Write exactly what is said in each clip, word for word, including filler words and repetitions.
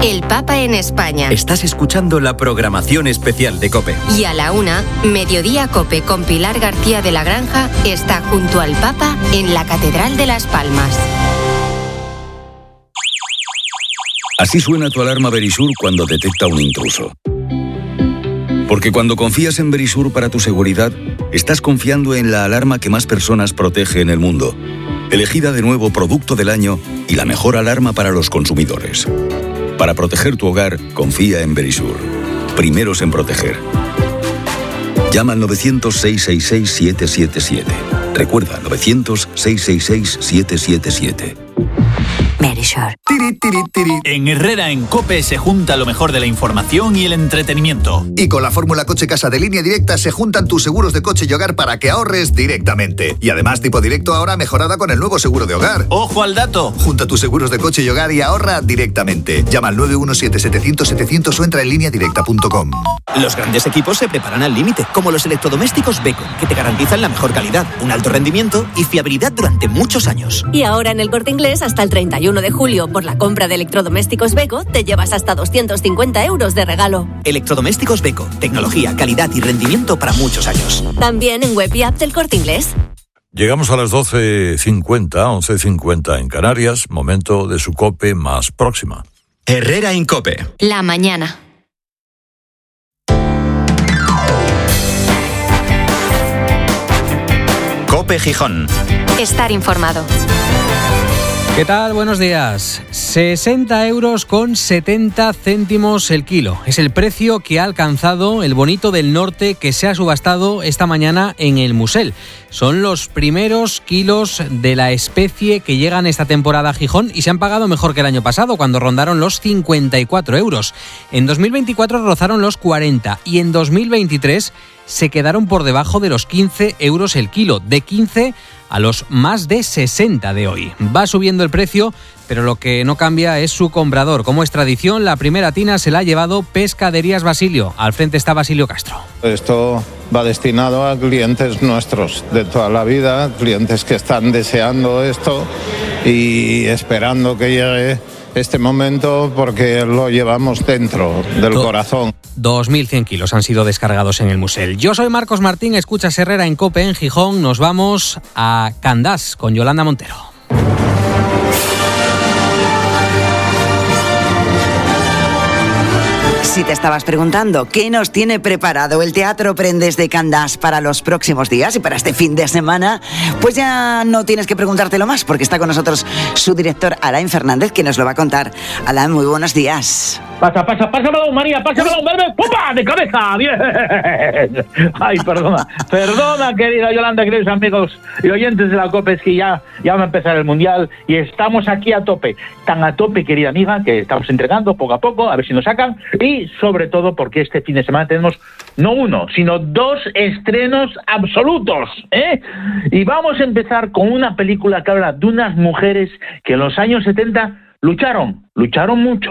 el Papa en España. Estás escuchando la programación especial de COPE. Y a la una, Mediodía COPE con Pilar García de la Granja está junto al Papa en la Catedral de Las Palmas. Así suena tu alarma Verisur cuando detecta un intruso. Porque cuando confías en Verisur para tu seguridad, estás confiando en la alarma que más personas protege en el mundo. Elegida de nuevo Producto del Año y la mejor alarma para los consumidores. Para proteger tu hogar, confía en Verisur. Primeros en proteger. Llama al novecientos, seiscientos sesenta y seis, siete siete siete. Recuerda, novecientos, seiscientos sesenta y seis, siete siete siete. Verisur. Tiri, tiri, tiri. En Herrera en COPE se junta lo mejor de la información y el entretenimiento. Y con la fórmula Coche Casa de Línea Directa se juntan tus seguros de coche y hogar para que ahorres directamente. Y además tipo directo ahora mejorada con el nuevo seguro de hogar. ¡Ojo al dato! Junta tus seguros de coche y hogar y ahorra directamente. Llama al nueve uno siete, setecientos, setecientos o entra en línea directa punto com. Los grandes equipos se preparan al límite, como los electrodomésticos Beko, que te garantizan la mejor calidad, un alto rendimiento y fiabilidad durante muchos años. Y ahora en el Corte Inglés hasta el treinta y uno de julio, por la compra de electrodomésticos Beko, te llevas hasta doscientos cincuenta euros de regalo. Electrodomésticos Beko, tecnología, calidad y rendimiento para muchos años. También en web y app del Corte Inglés. Llegamos a las doce cincuenta, once cincuenta en Canarias, momento de su COPE más próxima. Herrera en COPE. La mañana. COPE Gijón. Estar informado. ¿Qué tal? Buenos días. sesenta euros con setenta céntimos el kilo. Es el precio que ha alcanzado el bonito del norte que se ha subastado esta mañana en el Musel. Son los primeros kilos de la especie que llegan esta temporada a Gijón y se han pagado mejor que el año pasado, cuando rondaron los cincuenta y cuatro euros. En dos mil veinticuatro rozaron los cuarenta y en dos mil veintitrés se quedaron por debajo de los quince euros el kilo. De quince a los más de sesenta de hoy. Va subiendo el precio, pero lo que no cambia es su comprador. Como es tradición, la primera tina se la ha llevado Pescaderías Basilio. Al frente está Basilio Castro. Esto va destinado a clientes nuestros de toda la vida, clientes que están deseando esto y esperando que llegue este momento porque lo llevamos dentro del Do- corazón. dos mil cien kilos han sido descargados en el Musel. Yo soy Marcos Martín, escuchas Herrera en COPE en Gijón. Nos vamos a Candás con Yolanda Montero. Si te estabas preguntando qué nos tiene preparado el Teatro Prendes de Candás para los próximos días y para este fin de semana, pues ya no tienes que preguntártelo más, porque está con nosotros su director Alain Fernández, que nos lo va a contar. Alain, muy buenos días. Pasa, pasa, pasa balón, María, pasa balón, ¡Verme! ¡Pupa! ¡De cabeza! ¡Bien! Ay, perdona, perdona, querida Yolanda, queridos amigos y oyentes de la COPE, es que ya, ya va a empezar el Mundial y estamos aquí a tope, tan a tope, querida amiga, que estamos entregando poco a poco, a ver si nos sacan, y sobre todo porque este fin de semana tenemos no uno, sino dos estrenos absolutos, ¿eh? Y vamos a empezar con una película que habla de unas mujeres que en los años setenta lucharon, lucharon mucho.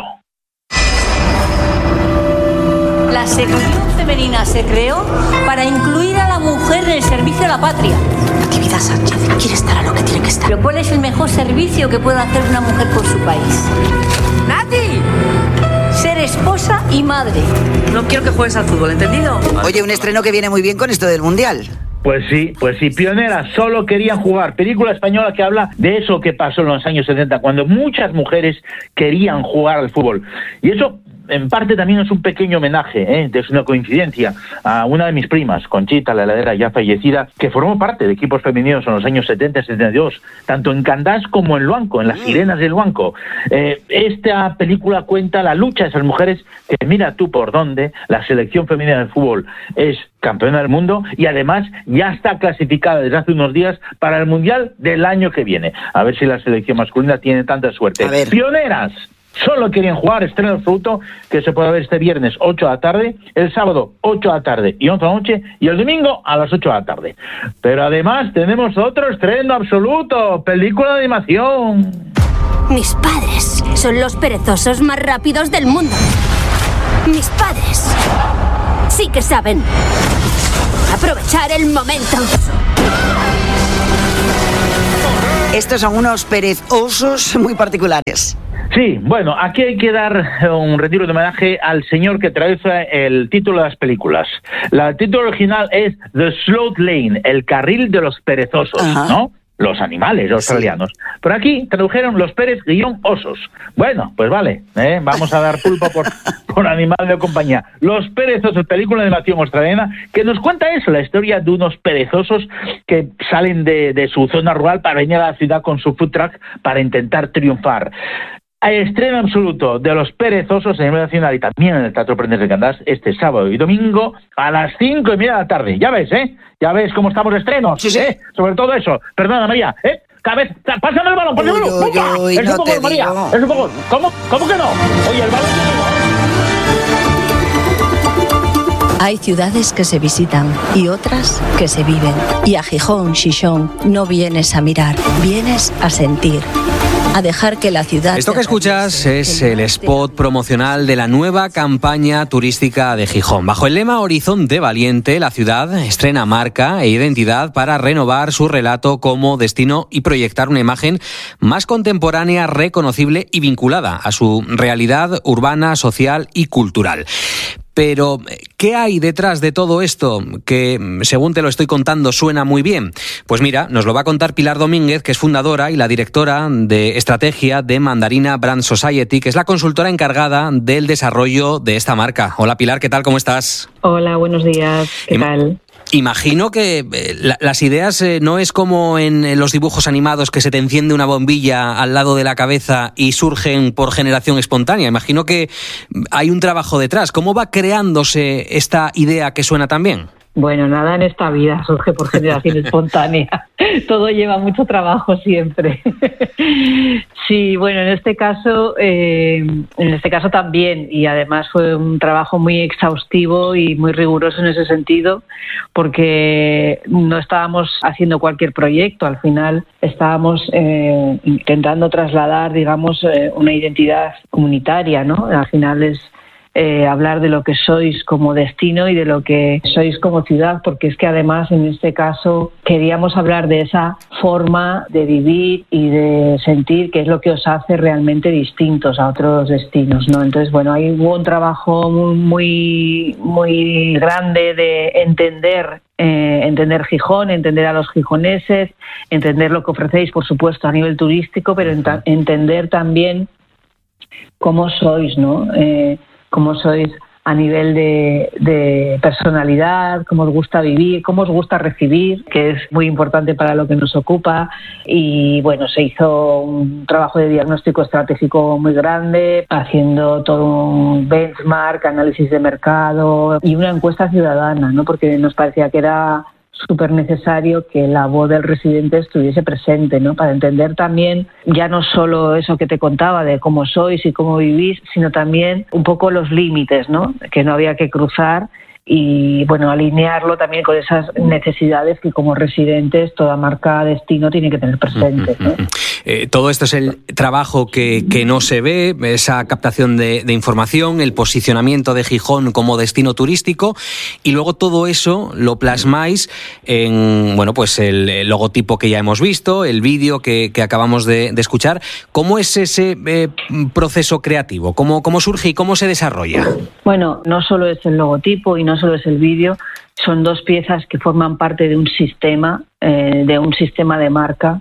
La sección femenina se creó para incluir a la mujer en el servicio a la patria. Natividad Sánchez quiere estar a lo que tiene que estar. Pero ¿cuál es el mejor servicio que puede hacer una mujer por su país? ¡Nati! Ser esposa y madre. No quiero que juegues al fútbol, ¿entendido? Oye, un estreno que viene muy bien con esto del Mundial. Pues sí, pues sí, pioneras, solo querían jugar. Película española que habla de eso que pasó en los años setenta, cuando muchas mujeres querían jugar al fútbol. Y eso, en parte, también es un pequeño homenaje, ¿eh? Es una coincidencia a una de mis primas, Conchita, la heladera ya fallecida, que formó parte de equipos femeninos en los años setenta y setenta y dos, tanto en Candás como en Luanco, en las Sirenas del Luanco. Eh, esta película cuenta la lucha de esas mujeres, que mira tú por dónde, la selección femenina de fútbol es campeona del mundo y además ya está clasificada desde hace unos días para el Mundial del año que viene. A ver si la selección masculina tiene tanta suerte. ¡Pioneras! Solo querían jugar, estreno absoluto, que se puede ver este viernes ocho de la tarde, el sábado ocho de la tarde y once de la noche, y el domingo a las ocho de la tarde. Pero además tenemos otro estreno absoluto, película de animación. Mis padres son los perezosos más rápidos del mundo. Mis padres sí que saben aprovechar el momento. Estos son unos perezosos muy particulares. Sí, bueno, aquí hay que dar un retiro de homenaje al señor que traduce el título de las películas. La, el título original es The Sloth Lane, el carril de los perezosos, Ajá. ¿no? Los animales australianos. Sí. Pero aquí tradujeron los Pérez guión osos. Bueno, pues vale, ¿eh? Vamos a dar pulpa por, por animal de compañía. Los perezosos, película de animación australiana, que nos cuenta eso, la historia de unos perezosos que salen de, de su zona rural para venir a la ciudad con su food truck para intentar triunfar. Estreno absoluto de Los Perezosos en el Nacional y también en el Teatro Prendes de Candás este sábado y domingo a las cinco y media de la tarde. Ya ves, ¿eh? Ya ves cómo estamos de estrenos, sí, sí. ¿eh? Sobre todo eso. Perdona, María, ¿eh? Cada vez... ¡Pásame el balón, pásamelo! ¡Uy, uy, es no un poco, María! Digo. Es un poco... ¿Cómo? ¿Cómo que no? Oye, el balón... Hay ciudades que se visitan y otras que se viven. Y a Gijón, Xixón, no vienes a mirar, vienes a sentir. A dejar que la ciudad... Esto que escuchas es el spot promocional de la nueva campaña turística de Gijón. Bajo el lema Horizonte Valiente, la ciudad estrena marca e identidad para renovar su relato como destino y proyectar una imagen más contemporánea, reconocible y vinculada a su realidad urbana, social y cultural. Pero, ¿qué hay detrás de todo esto que, según te lo estoy contando, suena muy bien? Pues mira, nos lo va a contar Pilar Domínguez, que es fundadora y la directora de estrategia de Mandarina Brand Society, que es la consultora encargada del desarrollo de esta marca. Hola Pilar, ¿qué tal? ¿Cómo estás? Hola, buenos días. ¿Qué tal? Imagino que eh, la, las ideas eh, no es como en, en los dibujos animados que se te enciende una bombilla al lado de la cabeza y surgen por generación espontánea. Imagino que hay un trabajo detrás. ¿Cómo va creándose esta idea que suena tan bien? Bueno, nada en esta vida surge por generación espontánea. Todo lleva mucho trabajo siempre. Sí, bueno, en este caso, eh, en este caso también, y además fue un trabajo muy exhaustivo y muy riguroso en ese sentido, porque no estábamos haciendo cualquier proyecto. Al final estábamos eh, intentando trasladar, digamos, eh, una identidad comunitaria, ¿no? Al final es Eh, hablar de lo que sois como destino y de lo que sois como ciudad, porque es que además en este caso queríamos hablar de esa forma de vivir y de sentir que es lo que os hace realmente distintos a otros destinos, ¿no? Entonces, bueno, hay hubo un trabajo muy, muy grande de entender Eh, entender Gijón, entender a los gijoneses, entender lo que ofrecéis, por supuesto, a nivel turístico, pero ent- entender también cómo sois, ¿no? Eh, cómo sois a nivel de, de personalidad, cómo os gusta vivir, cómo os gusta recibir, que es muy importante para lo que nos ocupa. Y bueno, se hizo un trabajo de diagnóstico estratégico muy grande, haciendo todo un benchmark, análisis de mercado y una encuesta ciudadana, ¿no? Porque nos parecía que era súper necesario que la voz del residente estuviese presente, ¿no? Para entender también ya no solo eso que te contaba de cómo sois y cómo vivís, sino también un poco los límites, ¿no? Que no había que cruzar y, bueno, alinearlo también con esas necesidades que como residentes toda marca destino tiene que tener presentes, ¿no? Eh, todo esto es el trabajo que, que no se ve, esa captación de, de información, el posicionamiento de Gijón como destino turístico, y luego todo eso lo plasmáis en, bueno, pues el, el logotipo que ya hemos visto, el vídeo que, que acabamos de, de escuchar. ¿Cómo es ese eh, proceso creativo? ¿Cómo, cómo surge y cómo se desarrolla? Bueno, no solo es el logotipo y no solo es el vídeo, son dos piezas que forman parte de un sistema, eh, de un sistema de marca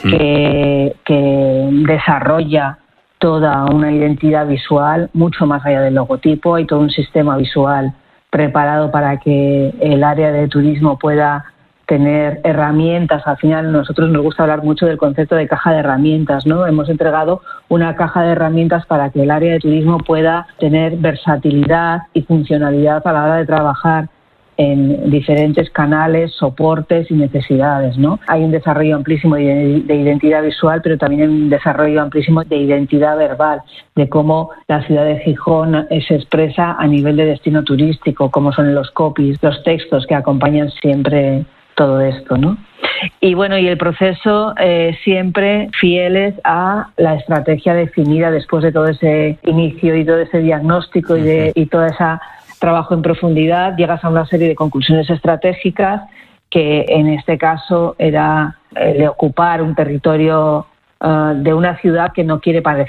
que, que desarrolla toda una identidad visual mucho más allá del logotipo. Hay todo un sistema visual preparado para que el área de turismo pueda tener herramientas. Al final, nosotros nos gusta hablar mucho del concepto de caja de herramientas, ¿no? Hemos entregado una caja de herramientas para que el área de turismo pueda tener versatilidad y funcionalidad a la hora de trabajar en diferentes canales, soportes y necesidades, ¿no? Hay un desarrollo amplísimo de, de identidad visual, pero también hay un desarrollo amplísimo de identidad verbal, de cómo la ciudad de Gijón se expresa a nivel de destino turístico, cómo son los copies, los textos que acompañan siempre todo esto, ¿no? Y bueno, y el proceso eh, siempre fieles a la estrategia definida después de todo ese inicio y todo ese diagnóstico y, de, y toda esa trabajo en profundidad, llegas a una serie de conclusiones estratégicas que en este caso era el de ocupar un territorio uh, de una ciudad que no quiere parecer